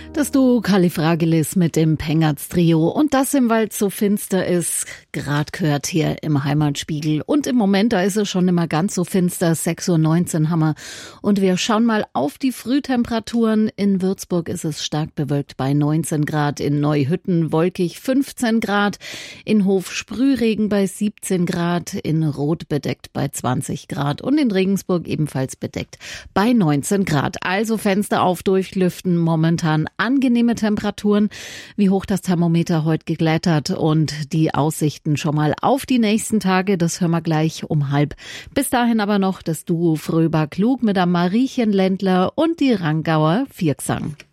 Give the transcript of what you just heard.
Das Duo Califragilis mit dem Pengertz-Trio und das im Wald so finster ist, grad gehört hier im Heimatspiegel. Und im Moment, da ist es schon immer ganz so finster, 6:19 Uhr haben wir. Und wir schauen mal auf die Frühtemperaturen. In Würzburg ist es stark bewölkt bei 19 Grad, in Neuhütten wolkig 15 Grad, in Hof Sprühregen bei 17 Grad, in Rot bedeckt bei 20 Grad und in Regensburg ebenfalls bedeckt bei 19 Grad. Also Fenster auf, durchlüften, momentan angenehme Temperaturen. Wie hoch das Thermometer heute geklettert und die Aussichten schon mal auf die nächsten Tage, das hören wir gleich um 12:30. Bis dahin aber noch das Duo Fröber-Klug mit der Mariechen Ländler und die Rangauer Viergesang.